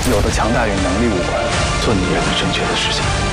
有的强大与能力无关，做你认为正确的事情。